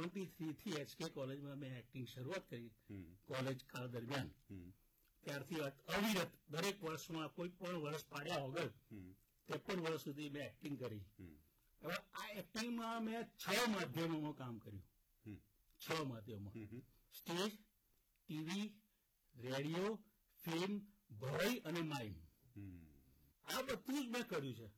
73 થી HK કોલેજમાં મેં એક્ટિંગ શરૂઆત કરી કોલેજ કાળ દરમિયાન. ત્યારથી અવિરત દરેક વર્ષમાં કોઈ પણ વર્ષ પાડ્યા વગર 53 વર્ષ સુધી મેં એક્ટિંગ કરી. હવે આ એક્ટિંગમાં મેં 6 માધ્યમોમાં કામ કર્યું. 6 માધ્યમોમાં સ્ટેજ, ટીવી, રેડિયો, ફિલ્મ, ભવાઈ અને માઇમ. આ બધું જ મેં કર્યું છે.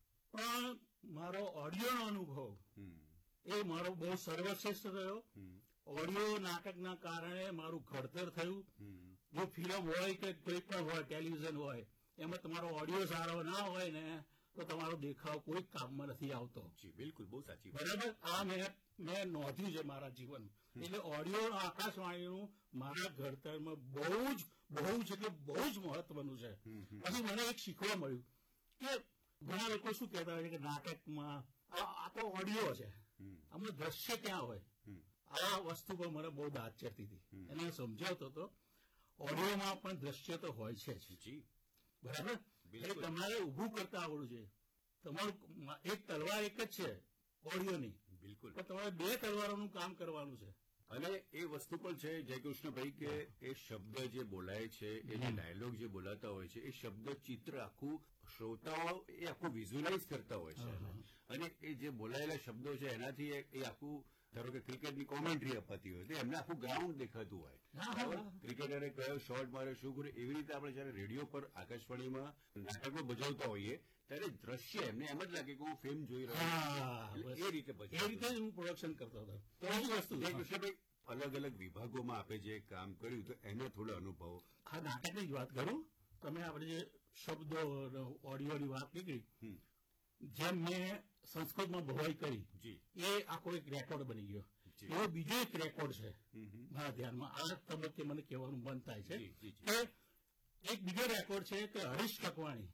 પણ મારો ઓડિયોનો અનુભવ એ મારો બહુ સર્વશ્રેષ્ઠ રહ્યો. ઓડિયો નાટકના કારણે મારું ઘડતર થયું. જો ફિલ્મ હોય કે કોઈ પણ હોય, ટેલિવિઝન હોય, એમાં તમારો ઓડિયો સારો ના હોય ને તો તમારો દેખાવ કોઈ કામમાં નથી આવતો. બિલકુલ, બહુ સાચી. બરાબર. આ મેં નોંધ્યું છે મારા જીવન. એટલે ઓડિયો આકાશવાણીનું મારા ઘડતરમાં બહુ જ એટલે બહુ જ મહત્વનું છે. પછી મને એક શીખવા મળ્યું કે ઘણા લોકો શું કહેતા હોય છે કે નાટકમાં આ તો ઓડિયો છે, આમાં દ્રશ્ય ક્યાં હોય. આ વસ્તુ પર મને બહુ દાદ ચડતી હતી. એને સમજાવતો હતો ઓડિયોમાં પણ દ્રશ્ય તો હોય છે જ. બરાબર. એટલે તમારે ઉભું કરતા આવડવું છે. તમારું એક તલવાર એક જ છે ઓડિયોની. બિલકુલ. પણ તમારે 2 તલવારોનું કામ કરવાનું છે. અને એ વસ્તુ પણ છે જયકૃષ્ણભાઈ કે એ શબ્દ જે બોલાય છે, એ જે ડાયલોગ જે બોલાતા હોય છે, એ શબ્દ ચિત્ર આખું શ્રોતાઓ એ આખું વિઝ્યુલાઇઝ કરતા હોય છે. અને એ જે બોલાયેલા શબ્દો છે એનાથી એ આખું, ધારો કે ક્રિકેટની કોમેન્ટ્રી અપાતી હોય તો એમને આખું ગ્રાઉન્ડ દેખાતું હોય. ક્રિકેટરે કયો શોટ માર્યો, શું કર્યું, એવી રીતે આપણે જયારે રેડિયો પર આકાશવાણીમાં નાટકો ભજવતા હોઈએ ત્યારે દ્રશ્ય એમને એમ જ લાગે કે હું ફિલ્મ જોઈ રહ્યો. એ રીતે હું પ્રોડક્શન કરતો હતો. તો એ વસ્તુ કૃષ્ણભાઈ, અલગ અલગ વિભાગોમાં આપે જે કામ કર્યું તો એનો થોડો અનુભવ. આ નાટકની જ વાત કરું. તમે આપણે જે શબ્દો ઓડિયોની વાત નીકળી, જેમ મેં સંસ્કૃતમાં ભવાઈ કરી એ આખો એક રેકોર્ડ બની ગયો. એવો બીજો એક રેકોર્ડ છે મારા ધ્યાનમાં. આ તબક્કે મને કહેવાનું મન થાય છે કે એક બીજો રેકોર્ડ છે કે હરીશ કકવાણી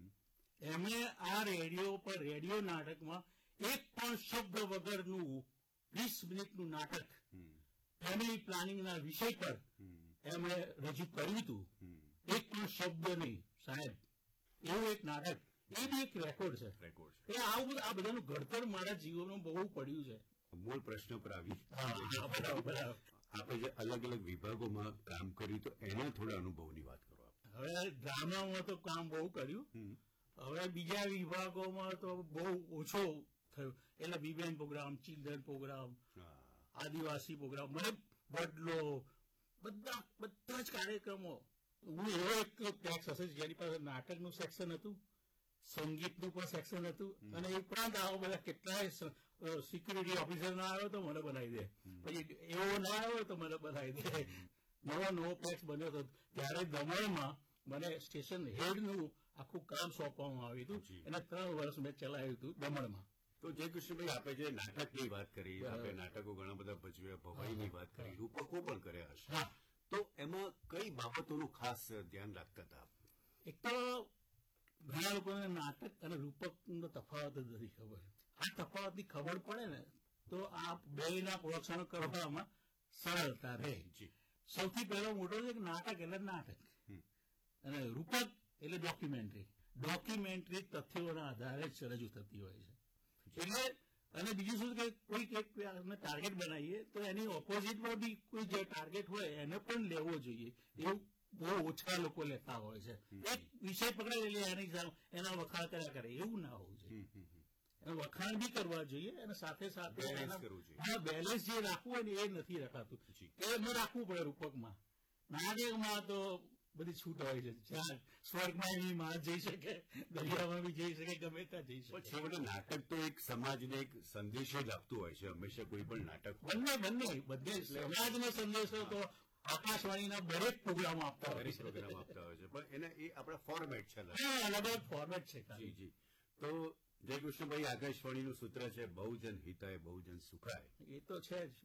એમણે આ રેડિયો નાટકમાં એક પણ શબ્દ વગરનું 20 મિનિટનું નાટક ફેમિલી પ્લાનિંગના વિષય પર એમણે રજૂ કર્યું હતું. એક પણ શબ્દ નહીં સાહેબ, એવું એક નાટક. એ બી એક રેકોર્ડ છે. આ બધાનું ઘડતર મારા જીવનમાં બહુ પડ્યું છે. મૂળ પ્રશ્ન પર આવી. આપણે જે અલગ અલગ વિભાગોમાં કામ કર્યું તો એના થોડા અનુભવની વાત કરો. હવે ડ્રામામાં તો કામ બહુ કર્યું. હવે બીજા વિભાગોમાં તો બહુ ઓછો થયું. એટલે વિમેન પ્રોગ્રામ, ચિલ્ડ્રન પ્રોગ્રામ, આદિવાસી પ્રોગ્રામ, મને બદલો, બધા જ કાર્યક્રમો. હું એવો એક ટેક્સ હશે જેની પાસે નાટકનું સેક્શન હતું, સંગીતનું પણ સેક્શન હતું, અને એ ઉપરાંત આવો બધા કેટલાય સિક્યુરિટી ઓફિસર ના આવ્યો તો મને બનાવી દે, પછી એવો ના આવ્યો તો મને બનાવી દે. નવો ટેક્સ બન્યો હતો ત્યારે દમણમાં મને સ્ટેશન હેડનું આખું કામ સોંપવામાં આવ્યું હતું. એના 3 વર્ષ મેં ચલાવ્યું હતું દમણમાં. તો જયકૃષ્ણભાઈ, આપણે જે નાટકની વાત કરી, આપણે નાટકો ઘણા બધા ભજવ્યા, ભવાઈની વાત કરી, રૂપકો પણ કર્યા હશે, તો એમાં કઈ બાબતોનું ખાસ ધ્યાન રાખતા હતા? એક તો ઘણા લોકોને નાટક અને રૂપકનો તફાવત જ નથી ખબર. આ તફાવતની ખબર પડે ને તો આ બેના પ્રોડક્શન કરવામાં સરળતા રહે. સૌથી પહેલો મોટો છે કે નાટક એટલે નાટક અને રૂપક એટલે ડોક્યુમેન્ટરી. ડોક્યુમેન્ટરી તથ્યોના આધારે જ રજૂ થતી હોય છે. એટલે અને બીજું શું કે કોઈ ટાર્ગેટ બનાવીએ તો એની ઓપોઝિટમાં બી કોઈ જે ટાર્ગેટ હોય એને પણ લેવો જોઈએ. એવું બહુ ઓછા લોકો લેતા હોય છે. એક વિષય પકડે એટલે એના વખાણ કર્યા કરે, એવું ના હોવું જોઈએ. એનું વખાણ બી કરવા જોઈએ અને સાથે સાથે બેલેન્સ જે રાખવું હોય ને એ નથી રખાતું. એમાં રાખવું પડે. રૂપકમાં, નાટકમાં તો બધી છૂટ હોય છે. જ્યાં સ્વર્ગમાં એની માં જઈ શકે, દરિયામાં બી જઈ શકે, ગમે ત્યાં જઈ શકે. છેવટે નાટક તો એક સમાજને એક સંદેશો જ આપતું હોય છે હંમેશા, કોઈ પણ નાટક. બંને સમાજનો સંદેશો તો આકાશવાણીના દરેક પ્રોગ્રામ આપતા હોય છે. પણ એને એ આપણા ફોર્મેટ છે, અલગ અલગ ફોર્મેટ છે. જી. તો જયકૃષ્ણભાઈ, આકાશવાણીનું સૂત્ર છે બહુજન હિતાય બહુજન સુખાય. એ તો છે જ.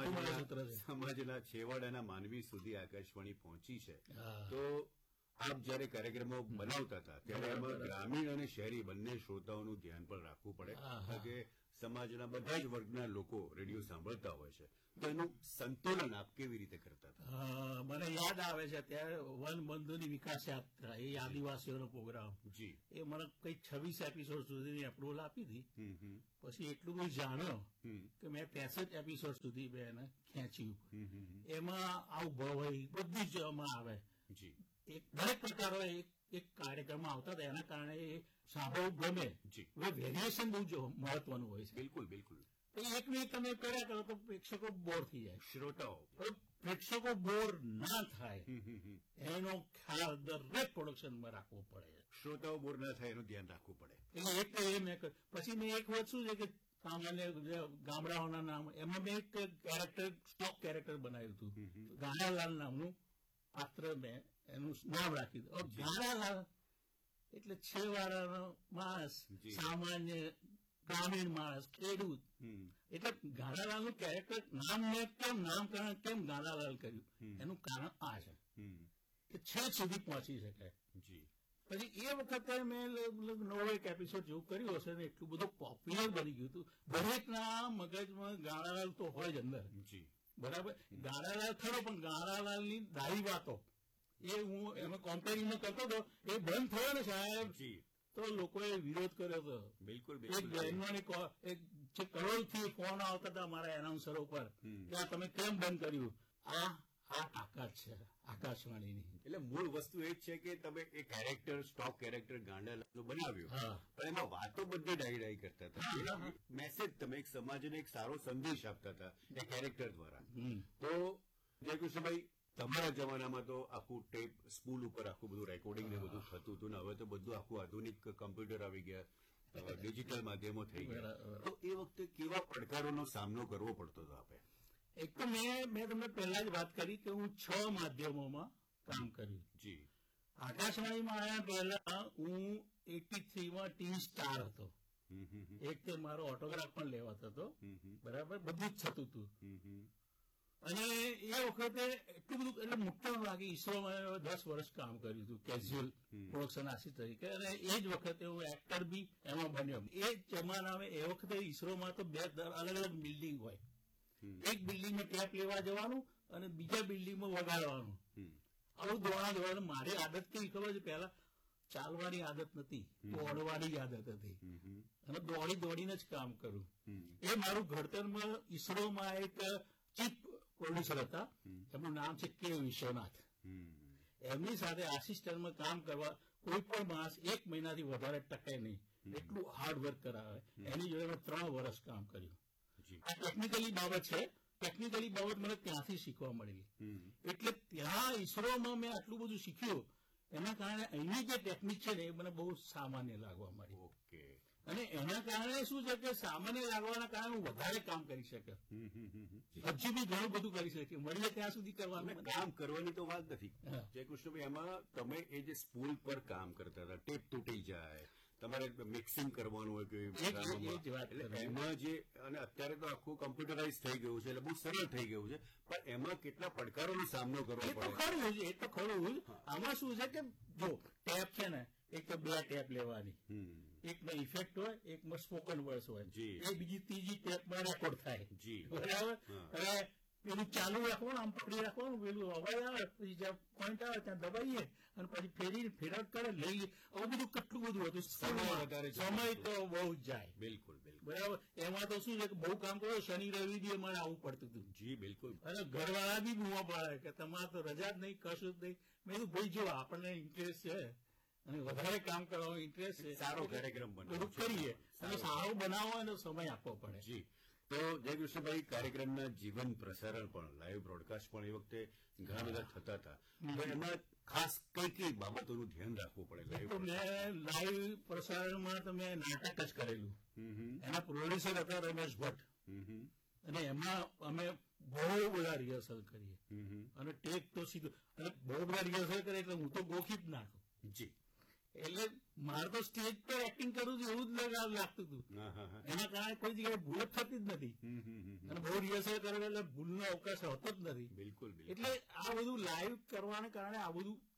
સમાજના છેવાડાના માનવી સુધી આકાશવાણી પહોંચી છે. તો આપ જયારે કાર્યક્રમો બનાવતા હતા ત્યારે એમાં ગ્રામીણ અને શહેરી બંને શ્રોતાઓનું ધ્યાન પણ રાખવું પડે, કારણ કે સમાજના બધા જ વર્ગના લોકો રેડિયો સાંભળતા હોય છે, તો એનું સંતુલન આપ કેવી રીતે કરતા હતા? મને યાદ આવે છે ત્યારે વન બંધુની વિકાસ યાત્રા, એ આદિવાસીઓનો પ્રોગ્રામ, જી. એ મને કઈ 26 એપિસોડ સુધીની એપ્રુવલ આપી હતી. હમ. પછી એટલું બધું જાણ્યો હમ. કે મેં 63 એપિસોડ સુધી મેં એને ખેંચ્યું. હમ. એમાં આવું ભવાઈ બધું જ એમાં આવે. જી. એક દરેક પ્રકારો એક કાર્યક્રમમાં આવતા હતા, એના કારણે એ સાંભળવું ગમે. જી. હવે વેરિએશન બહુ જ મહત્વનું હોય છે. બિલકુલ બિલકુલ. તો એક મિનિટ તમે કર્યા કરો તો પ્રેક્ષકો બોર થઈ જાય. શ્રોતાઓ પણ પ્રેક્ષકો બોર ના થાય હમ. એનો ખ્યાલ દરેક પ્રોડક્શનમાં રાખવો પડે. શ્રોતાઓ બોર ના થાય એનું ધ્યાન રાખવું પડે. એટલે એક તો એ મેં પછી મેં એક વાત શું છે કે સામાન્ય ગામડાઓના નામ, એમાં મેં એક કેરેક્ટર સ્ટોક કેરેક્ટર બનાવ્યું હતું. ગાણાલાલ નામનું પાત્ર મેં એનું નામ રાખ્યું હતું. ગાણાલાલ એટલે છેવાડાનો માણસ, સામાન્ય ગ્રામીણ માણસ, ખેડૂત. એટલે ગાણાલાલનું કેરેક્ટર નામ મેં નામકરણ કેમ ગાણાલાલ કર્યું, એનું કારણ આ છે કે છેક સુધી પહોંચી શકાય. જી. પછી એ વખતે મેં 9 એપિસોડ જેવું કર્યું હશે ને એટલું બધું પોપ્યુલર બની ગયું હતું. દરેકના મગજમાં ગાણાલાલ તો હોય જ અંદર. જી. બરાબર. ગાણાલાલ ખરો, પણ ગાણાલાલની દાઈ વાતો એ હું એમાં કોમ્પેરિઝન કરતો હતો. એ બંધ થયો ને સાહેબ, તો લોકોએ વિરોધ કર્યો હતો. બિલકુલ. એક બહેનોની જે કરોડથી ફોન આવતા હતા મારા એનાઉન્સરો પર કે આ તમે કેમ બંધ કર્યું. આ તાકાત છે આકાશવાણીની. એટલે મૂળ વસ્તુ એ જ છે કે તમે એ કેરેક્ટર, સ્ટોક કેરેક્ટર ગાંડાલાલ બનાવ્યું, પણ એમાં વાતો બધી ડાઈ કરતા હતા. મેસેજ તમે એક સમાજને એક સારો સંદેશ આપતા હતા એ કેરેક્ટર દ્વારા. તો જયકૃષ્ણભાઈ, તમારા જમાનામાં તો આખું ટેપ સ્પૂલ ઉપર આખું બધું રેકોર્ડિંગ ને બધું થતું હતું ને હવે તો બધું આખું આધુનિક કમ્પ્યુટર આવી ગયા, ડિજિટલ માધ્યમો થઈ ગયા. તો એ વખતે કેવા પડકારોનો સામનો કરવો પડતો હતો આપે? એક તો મેં તમને પહેલા જ વાત કરી કે હું 6 માધ્યમોમાં કામ કર્યું. જી. આકાશવાણીમાં આવ્યા પહેલા હું 83માં ટીવી સ્ટાર હતો. એક તે મારો ઓટોગ્રાફ પણ લેવાતો હતો. બરાબર, બધું જ થતું હતું. અને એ વખતે એટલું બધું, એટલે મોટા ભાગે ઈસરોમાં 10 વર્ષ કામ કર્યું હતું કેઝ્યુઅલ પ્રોડક્શન આસિસ્ટન્ટ તરીકે. અને એ જ વખતે હું એક્ટર બી એમાં બન્યો. એ જમાનામાં એ વખતે ઈસરોમાં તો 2 અલગ અલગ બિલ્ડિંગ હોય. એક બિલ્ડિંગમાં ટેપ લેવા જવાનું અને બીજા બિલ્ડિંગમાં વગાડવાનું. આવું દોડવાનું. મારી આદત કેવી ખબર છે, પહેલા ચાલવાની આદત નથી, દોડવાની આદત હતી. અને દોડીને જ કામ કરું. એ મારું ઘડતરમાં ઈસરોમાં એક ચીફ પ્રોડ્યુસર હતા, એમનું નામ છે કે વિશ્વનાથ. એમની સાથે આસિસ્ટન્ટમાં કામ કરવા કોઈ પણ માણસ 1 મહિનાથી વધારે ટકે નહીં, એટલું હાર્ડ વર્ક કરાવે. એની જોડે મેં 3 વર્ષ કામ કર્યું. આ ટેકનિકલી બાબત છે. ટેકનિકલી બાબત મને ત્યાંથી શીખવા મળેલી. એટલે ત્યાં ઈસરોમાં મેં આટલું બધું શીખ્યું, એના કારણે અહીંની જે ટેકનિક છે ને એ મને બહુ સામાન્ય લાગવા મળી. ઓકે. અને એના કારણે શું છે કે સામાન્ય લાગવાના કારણે હું વધારે કામ કરી શકે. હજી બી ઘણું બધું કરી શકે. મળીએ ત્યાં સુધી કરવાનું. કામ કરવાની તો વાત નથી જયકૃષ્ણભાઈ, એમાં તમે એ જે સ્પૂલ પર કામ કરતા હતા, ટેપ તૂટી જાય, તમારે મિક્સિંગ કરવાનું હોય કે એમાં જે, અને અત્યારે તો આખું કમ્પ્યુટરાઇઝ થઈ ગયું છે એટલે બહુ સરળ થઈ ગયું છે, પણ એમાં કેટલા પડકારોનો સામનો કરવો પડે? એ તો ખરું. આમાં શું છે કે જો ટેપ છે ને, એક તો 2 ટેપ લેવાની, એકમાં ઇફેક્ટ હોય, એકમાં સ્પોકન વર્ડ્સ હોય, એ બીજી ત્રીજી ટેપમાં રેકોર્ડ થાય. બરાબર. હવે પેલું ચાલુ રાખવાનું, આમ પકડી રાખવાનું, પેલું અવાજ આવે, પછી જ્યાં પોઈન્ટ આવે ત્યાં દબાઈએ અને પછી ફેરત કરે, લઈએ. આવું બધું કેટલું બધું હતું. સમય તો બહુ જ જાય. બિલકુલ. બરાબર. એમાં તો શું છે કે બહુ કામ કરો, શનિ રવિ બી અમારે આવવું પડતું હતું. જી બિલકુલ. અને ઘરવાળા બી બુવા પાડે કે તમારે તો રજા જ નહીં, કશું જ નહીં. મેં કીધું ભાઈ જો આપણને ઇન્ટરેસ્ટ છે અને વધારે કામ કરવાનો ઇન્ટરેસ્ટ છે, સારો કાર્યક્રમ બધું કરીએ અને સારો બનાવવાનો સમય આપવો પડે. જી. તો જયકૃષ્ણભાઈ, કાર્યક્રમના જીવન પ્રસારણ પણ, લાઈવ બ્રોડકાસ્ટ પણ એ વખતે ઘણા બધા થતા હતા. તો એમાં ખાસ કઈ બાબતોનું ધ્યાન રાખવું પડે? મેં લાઈવ પ્રસારણમાં તો મેં નાટક જ કરેલું. એના પ્રોડ્યુસર હતા રમેશ ભટ્ટ. અને એમાં અમે બહુ બધા રિહર્સલ કરીએ અને ટેક તો સીધું, અને બહુ બધા રિહર્સલ કરીએ એટલે હું તો ગોખી જ નાખું. જી. એટલે મારે તો સ્ટેજ પર એક્ટિંગ કરું છું એવું જ લાગતું હતું. એના કારણે કોઈ જગ્યાએ ભૂલ થતી જ નથી. અને બહુ રિહર્સલ કરે એટલે ભૂલનો અવકાશ હોતો જ નથી. બિલકુલ. એટલે આ બધું લાઈવ કરવાને કારણે આ બધું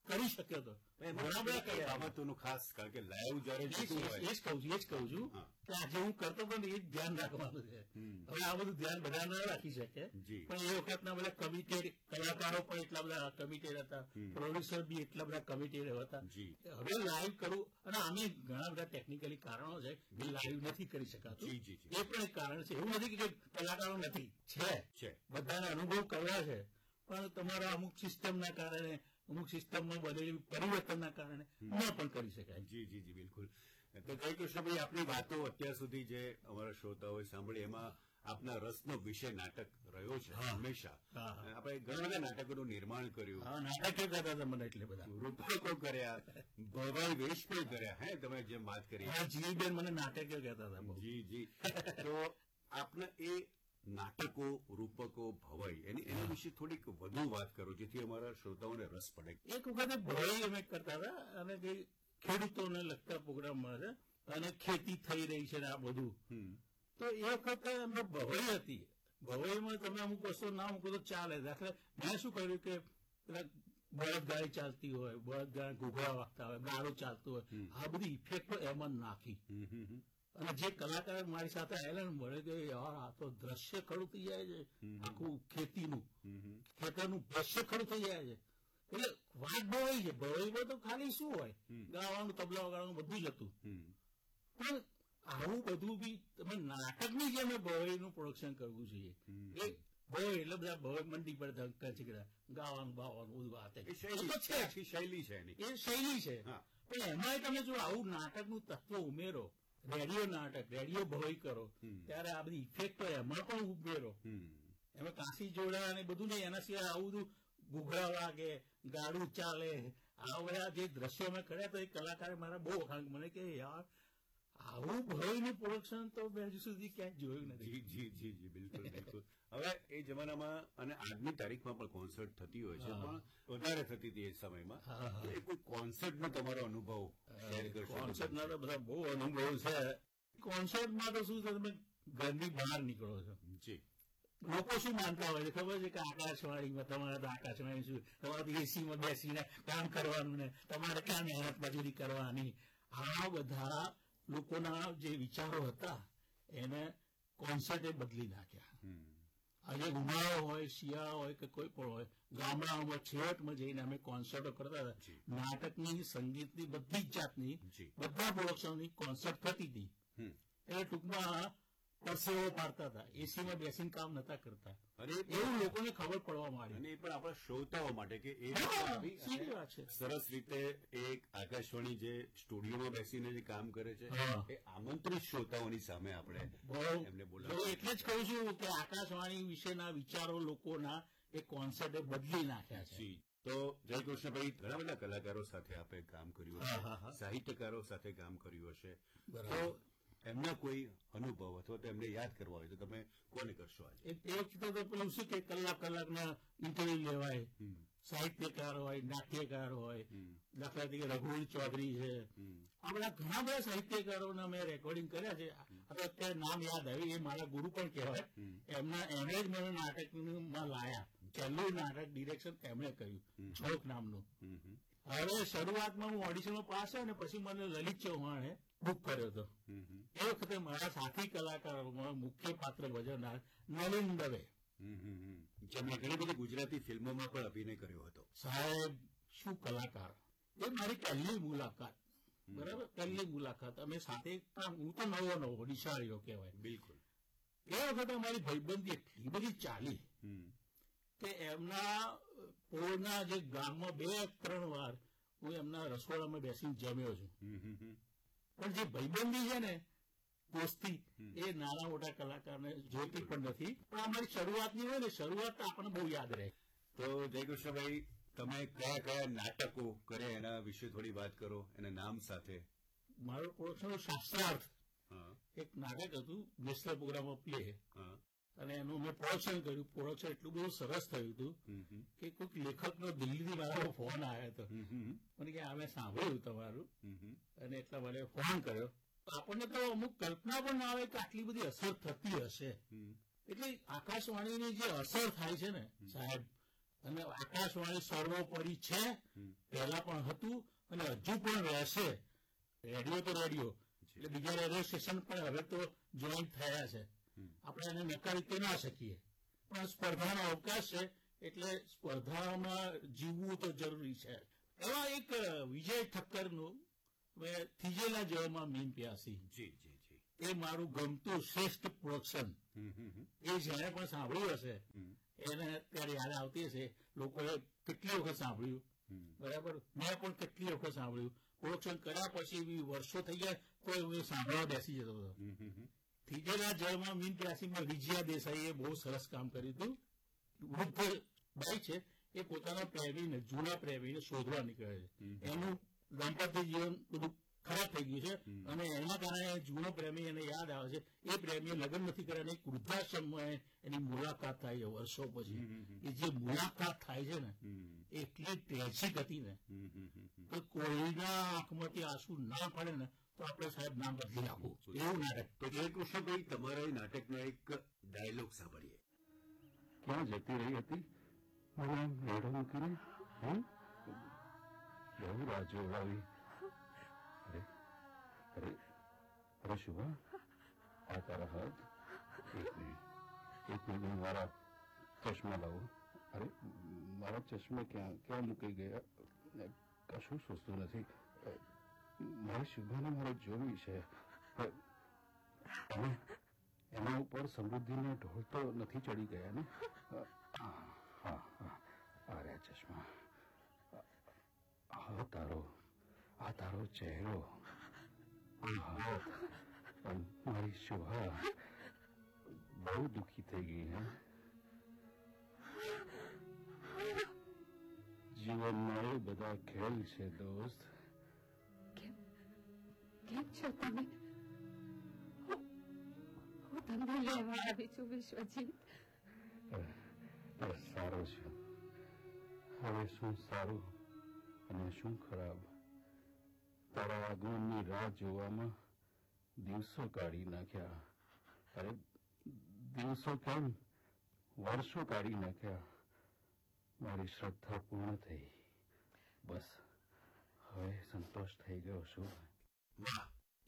કરી શક્યો હતો. ઘણા બધા કઈ કર્યા. બાબતોનું ખાસ કારણ કે લાઈવ જયારે એ જ જોતું હોય કહું છું હા. કે આજે હું કરતો હતો ને એ જ ધ્યાન રાખવાનું છે. હવે આ બધું ધ્યાન બધા ના રાખી શકે, જી. પણ એ વખતના બધા કમિટેડ કલાકારો પણ એટલા બધા કમિટેડ હતા, પ્રોડ્યુસર બી એટલા બધા કમિટેડ હતા. જી. હવે લાઈવ કરવું, અને આમે ઘણા બધા ટેકનિકલી કારણો છે કે લાઈવ નથી કરી શકાતું. જી, જી, જી. એ પણ એક કારણ છે. એવું નથી કે કલાકારો નથી, છે. બધાને અનુભવ કરવા છે, પણ તમારા અમુક સિસ્ટમના કારણે, અમુક સિસ્ટમમાં બનેલી પરિવર્તનના કારણે ન પણ કરી શકાય. જી જી જી બિલકુલ. તો જય કૃષ્ણભાઈ, આપણી વાતો અત્યાર સુધી જે અમારા શ્રોતાઓએ સાંભળી એમાં આપના રસનો વિષય નાટક રહ્યો છે હંમેશા. હા. આપણે ઘણા બધા નાટકોનું નિર્માણ કર્યું, હા, નાટક કરતા હતા મને એટલે બધા. રૂપકો કર્યા, ભવાઈ વેશ પણ કર્યા. હે તમે જેમ વાત કરી. હા, જીવીબેન મને નાટક કહેતા હતા બહુ. જી જી. તો આપને એ નાટકો, રૂપકો, ભવાઈ એના વિશે થોડીક વધુ વાત કરો જેથી અમારા શ્રોતાઓને રસ પડે. એક વખતે ભવાઈ અમે કરતા હતા, અને જે ખેડૂતોને લગતા પ્રોગ્રામમાં છે, અને ખેતી થઈ રહી છે ને આ બધું. તો એ વખતે અમે ભવાઈ હતી. ભવાઈમાં તમે અમુક વસ્તુ ના મૂકો તો ચાલે. દાખલા મેં શું કર્યું કે પેલા બળદગાડી ચાલતી હોય, બળદગાડી ઘૂઘરા વાગતા હોય, ગાડું ચાલતું હોય, આ બધી ઇફેક્ટો એમાં નાખી. અને જે કલાકાર મારી સાથે આવેલા ને મળે કે યાર આ તો દ્રશ્ય ખડું થઈ જાય છે, આખું ખેતીનું, ખેતરનું દ્રશ્ય ખડું થઈ જાય છે. એટલે વાત ભવાઈ છે. ભવાઈમાં તો ખાલી શું હોય, ગાવાનું, તબલા વગાડવાનું બધું જ હતું. પણ આવું બધું બી તમે નાટકની જેમ ભવાઈનું પ્રોડક્શન કરવું જોઈએ. ભવાઈ એટલે બધા ભવાઈ મંડી પર ધંકા ચીકડા, ગાવાનું બાવાનું બધું વાત એ શૈલી છે એની. એ શૈલી છે. હા. પણ એમાંય તમે જો આવું નાટકનું તત્વ ઉમેરો, રેડિયો નાટક, રેડિયો ભવાઈ કરો, ત્યારે આ બધી ઇફેક્ટો એમાં પણ ઉમેરો. એમાં કાંસી જોડા અને બધું નહીં, એના સિવાય આવું બધું ઘૂઘરા વાગે, ગાડું ચાલે, આ બધા જે દ્રશ્યો મેં કર્યા તો એ કલાકારે મારા બહુ વખાણ મને કે યાર આવું ભવાઈનું પ્રોડક્શન તો મેં હજુ સુધી ક્યાંય જોયું નથી. જી જી જી જી બિલકુલ બિલકુલ. હવે એ જમાનામાં અને આજની તારીખમાં પણ કોન્સર્ટ થતી હોય છે, પણ વધારે થતી હતી એ સમયમાં. એ કોઈ કોન્સર્ટનો તમારો અનુભવ શેર કરશો? કોન્સર્ટના તો બધા બહુ અનુભવ છે. કોન્સર્ટમાં તો શું છે, તમે ઘરની બહાર નીકળો છો. જી. લોકો શું માનતા હોય છે ખબર છે કે આકાશવાણીમાં તમારે તો આકાશવાણી શું, તમારે તો એસીમાં બેસીને કામ કરવાનું ને તમારે ક્યાં મહેનત મજૂરી કરવાની. આ બધા લોકોના જે વિચારો હતા એને કોન્સર્ટે બદલી નાખ્યા. આજે ઉનાળો હોય, શિયાળો હોય કે કોઈ પણ હોય, ગામડાઓમાં છેવટમાં જઈને અમે કોન્સર્ટો કરતા હતા. નાટકની, સંગીતની, બધી જ જાતની, બધા પ્રોડક્શનની કોન્સર્ટ થતી હતી. એટલે ટૂંકમાં પરસેવો પાડતા હતા, એસીમાં બેસીને કામ નતા કરતા. અને એવું લોકોને ખબર પડવા માંડી. અને એ પણ આપણા શ્રોતાઓ માટે કે એ સીધી વાત છે. સરસ રીતે એક આકાશવાણી જે સ્ટુડિયોમાં બેસીને જે કામ કરે છે એ આમંત્રિત શ્રોતાઓની સામે આપણે એમને બોલાવો. એટલે જ કહું છું કે આકાશવાણી વિશેના વિચારો લોકોના એ કોન્સર્ટે બદલી નાખ્યા છે. તો જય કૃષ્ણભાઈ, ઘણા બધા કલાકારો સાથે આપણે કામ કર્યું હશે, સાહિત્યકારો સાથે કામ કર્યું હશે, તો એમના કોઈ અનુભવ અથવા તો એમને યાદ કરવા હોય તો તમે કોને કરશો આજે? એ વખતે તો પેલું શું કે કલાકના ઇન્ટરવ્યુ લેવાય, સાહિત્યકાર હોય, નાટ્યકાર હોય, દાખલા તરીકે રઘુવીર ચૌધરી છે, આ બધા ઘણા બધા સાહિત્યકારોના મેં રેકોર્ડિંગ કર્યા છે. અત્યારે નામ યાદ આવ્યું, એ મારા ગુરુ પણ કહેવાય. એને જ મને નાટકમાં લાયા. પહેલું નાટક ડિરેક્શન તેમણે કર્યું, છોક નામનું. હવે શરૂઆતમાં હું ઓડિશનમાં પાસ થયો ને પછી મને લલિત ચૌહાણે બુક કર્યો હતો. એ વખતે મારા સાથી કલાકારોમાં મુખ્ય પાત્ર ભજવનાર નલિન દવે, જેમણે ઘણી બધી ગુજરાતી ફિલ્મોમાં પણ અભિનય કર્યો હતો. સાહેબ શું કલાકાર! એ મારી પહેલી મુલાકાત, બરાબર, પહેલી મુલાકાત. અમે સાથે, હું તો નવો નિશાળીઓ કહેવાય. બિલકુલ. એ વખતે અમારી ભાઈબંધી એટલી બધી ચાલી કે એમના પોળના જે ગામમાં 2-3 વાર હું એમના રસોડામાં બેસીને જમ્યો છું. પણ જે ભાઈબંધી છે ને, દોસ્તી, એ નાના મોટા કલાકારને જોતી પણ નથી. પણ અમારી શરૂઆતની હોય ને, શરૂઆત આપણને બહુ યાદ રહે. તો જય કૃષ્ણભાઈ, તમે કયા કયા નાટકો કર્યા એના વિશે થોડી વાત કરો, એના નામ સાથે. મારું પ્રોડક્શન શાસ્ત્રાર્થ એક નાટક હતું, નેશનલ પ્રોગ્રામ ઓફ પ્લે, અને એનું મેં પ્રોડક્શન કર્યું. પ્રોડક્શન એટલું બધું સરસ થયું હતું કે કોઈક લેખકનો દિલ્હીથી મારો ફોન આવ્યો હતો, મને કે આ મેં સાંભળ્યું તમારું, અને એટલા માટે ફોન કર્યો. આપણને તો અમુક કલ્પના પણ ના આવે કે આટલી બધી અસર થતી હશે. એટલે આકાશવાણીની જે અસર થાય છે ને સાહેબ, અને આકાશવાણી સર્વોપરી છે, પહેલા પણ હતું અને હજુ પણ રહેશે. રેડિયો તો રેડિયો, એટલે બીજા રેડિયો સ્ટેશન પણ હવે તો જોઈન થયા છે. આપણે એને નકારી તો ના શકીએ, પણ સ્પર્ધાનો અવકાશ છે, એટલે સ્પર્ધામાં જીવવું તો જરૂરી છે. એવા એક વિજય ઠક્કરનું થીજેલા જળમાં મીન પ્યાસી, જી જી જી, એ મારું ગમતું શ્રેષ્ઠ પ્રોડક્શન. એ જેને પણ સાંભળ્યું હશે એને ત્યારે યાદ આવતી હશે. લોકોએ કેટલી વખત સાંભળ્યું, બરાબર, મેં પણ કેટલી વખત સાંભળ્યું. પ્રોડક્શન કર્યા પછી બી વર્ષો થઈ ગયા તો હું સાંભળવા બેસી જતો હતો. થીજેલા જળમાં મીન પ્યાસીમાં વિજયા દેસાઈએ બહુ સરસ કામ કર્યું હતું. વૃદ્ધ બાઈ છે, એ પોતાના પ્રેમીને, જૂના પ્રેમીને શોધવા નીકળે છે. એનું દાંપત્ય જીવન બધું ખરાબ થઈ ગયું છે અને એના કારણે જૂનો પ્રેમી એને યાદ આવે છે. એ પ્રેમીએ લગ્ન નથી કર્યા અને વૃદ્ધાશ્રમમાં એની મુલાકાત થાય છે વર્ષો પછી. એ જે મુલાકાત થાય છે ને એટલી ટ્રેજિક હતી ને કે કોઈના આંખમાંથી આંસુ ના પડે ને તો આપણે સાહેબ નામ બદલી નાખવું, એવું નાટક. તો જયકૃષ્ણભાઈ, તમારા એ નાટકનો એક ડાયલોગ સાંભળીએ. ક્યાં જતી રહી હતી મને રેડો મૂકીને? બહુ રાહ જોવાવી. અરે અરે શુભા, આ તારા હાથ. એક મિનિટ મારા ચશ્મા લાવો. અરે મારા ચશ્મા ક્યાં મૂકી ગયા? કશું સૂચતું નથી. મારી શુભાને મારે જોવી છે. એના ઉપર સમૃદ્ધિના ઢોળ તો નથી ચડી ગયા ને? હા હા, આ રહ્યા ચશ્મા. આ તારો ચહેરો, મારી શુભા બહુ દુઃખી થઈ ગઈ. હે, જીવનમાં એ બધા ખેલ છે દોસ્ત. કેમ છો તમે? હું તમને લેવા આવી છું વિશ્વજીત. સારો છે. હવે શું સારું અને શું ખરાબ? તારા આગમનની રાહ જોવામાં દિવસો કાઢી નાખ્યા. અરે દિવસો કેમ, વર્ષો કાઢી નાખ્યા. મારી શ્રદ્ધા પૂર્ણ થઈ. બસ હવે સંતોષ થઈ ગયો છું. વાહ,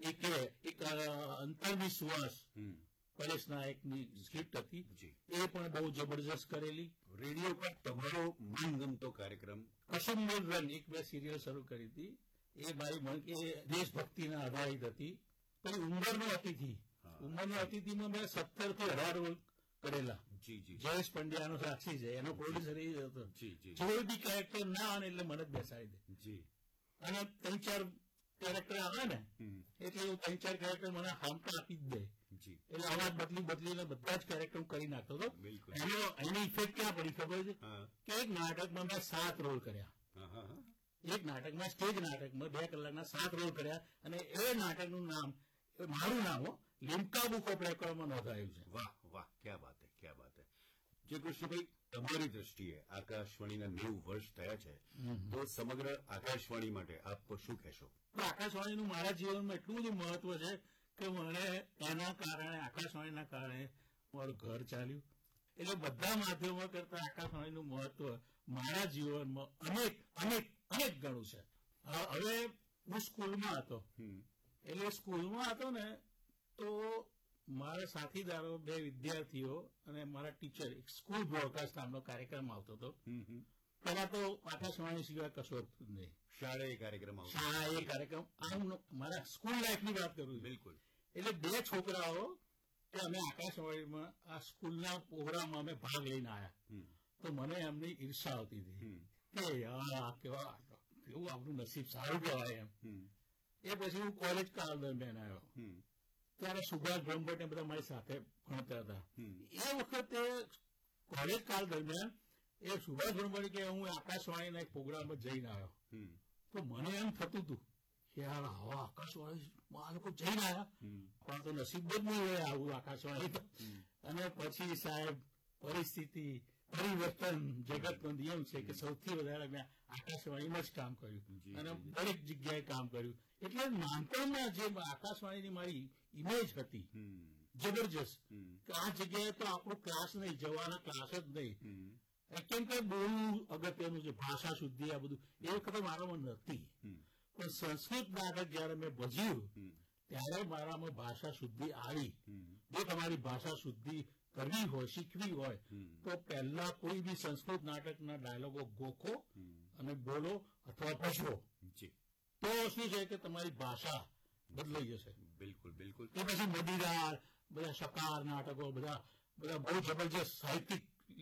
એક અંતર્વિશ્વાસ પરેશ નાયકની સ્ક્રિપ્ટ હતી, એ પણ બહુ જબરજસ્ત કરેલી. રેડિયો પર તમારો મનગમતો કાર્યક્રમ? કસુંબર રન, એક બે સિરિયલ શરૂ કરી હતી. એ મારી મન કે દેશભક્તિના આધારિત હતી. પછી ઉંમરનો અતિથિ, ઉંમરનો અતિથિમાં મેં 17 થી 18 રોલ કરેલા. જયેશ પંડ્યાનો સાક્ષી છે, એનો પ્રોડ્યુસર એ હતો. કોઈ બી કેરેક્ટર ના આવે એટલે મને જ બેસાડી દે. અને 3-4 કેરેક્ટર આવે ને એટલે એવું 3-4 કેરેક્ટર મને હામતા આપી જ દે. એટલે અવાજ બદલીને બધા જ કેરેક્ટર કરી નાખતો હતો. એની ઇફેક્ટ ક્યાં પડી ખબર છે કે એક નાટકમાં મેં 7 રોલ કર્યા. એક નાટકમાં, સ્ટેજ નાટકમાં 2 કલાકના 7 રોલ કર્યા. અને એ નાટકનું નામ, મારું નામ લિમ્કા બુક ઓફ રેકોર્ડમાં નોંધાયું છે. વાહ વાહ, ક્યાં બાત હે, ક્યાં બાત હે. જયકૃષ્ણભાઈ, તમારી દ્રષ્ટિએ આકાશવાણીના 90 વર્ષ થયા છે, તો સમગ્ર આકાશવાણી માટે આપ શું કહેશો? આકાશવાણીનું મારા જીવનમાં એટલું બધું મહત્વ છે કે મને એના કારણે, આકાશવાણીના કારણે મારું ઘર ચાલ્યું. એટલે બધા માધ્યમો કરતા આકાશવાણીનું મહત્વ મારા જીવનમાં અનેક ગણું છે. હવે હું સ્કૂલમાં હતો, એટલે સ્કૂલમાં હતો ને તો મારા સાથીદારો, 2 વિદ્યાર્થીઓ અને મારા ટીચર, એક સ્કૂલ બ્રોડકાસ્ટ નામનો કાર્યક્રમ આવતો હતો. પેલા તો આકાશવાણી સિવાય કશો હતું નહીં. શાળાએ કાર્યક્રમ આવતો? શાળાએ કાર્યક્રમ. મારા સ્કૂલ લાઈફની વાત કરું છું. બિલકુલ. એટલે 2 છોકરાઓ કે અમે આકાશવાણીમાં આ સ્કૂલના પ્રોગ્રામમાં અમે ભાગ લઈને આવ્યા. તો મને એમની ઈર્ષા આવતી હતી કે યાર કેવું આપણું નસીબ સારું કહેવાય એમ. એ પછી હું કોલેજ કાળ દરમિયાન આવ્યો ત્યારે સુભાષ બ્રહ્મભટ્ટ ને બધા મારી સાથે ભણતા હતા. એ વખતે કોલેજ કાળ દરમિયાન એ સુભાષ બ્રહ્મભટ્ટ કે હું આકાશવાણીના એક પ્રોગ્રામમાં જઈને આવ્યો. તો મને એમ થતું હતું કે યાર આવા આકાશવાણી આ લોકો જઈને આવ્યા, પણ તો નસીબ જ નહીં હોય આવું આકાશવાણી. અને પછી સાહેબ પરિસ્થિતિ, પરિવર્તન જગતનો નિયમ છે કે સૌથી વધારે મેં આકાશવાણીમાં જ કામ કર્યું અને દરેક જગ્યાએ કામ કર્યું. એટલે નાનપણમાં જે આકાશવાણીની મારી ઇમેજ હતી જબરજસ્ત, કે આ જગ્યાએ તો આપણો ક્લાસ નહીં, જવાના ક્લાસ જ નહીં. કેમ કે બહુ અગત્યનું છે ભાષા શુદ્ધિ આ બધું એ વખતે મારામાં નથી પણ સંસ્કૃત નાટક જયારે મેં ભજ્યું ત્યારે મારામાં ભાષા શુદ્ધિ આવી જો તમારી ભાષા શુદ્ધિ કરવી હોય શીખવી હોય તો પહેલા કોઈ બી સંસ્કૃત નાટકના ડાયલોગો ગોખો અને બોલો અથવા ભજવો જી તો શું છે કે તમારી ભાષા બદલાઈ જશે બિલકુલ બિલકુલ એ પછી મદીરા બધા શકાર નાટકો બધા બહુ જબરજસ્ત સાહિત્યિક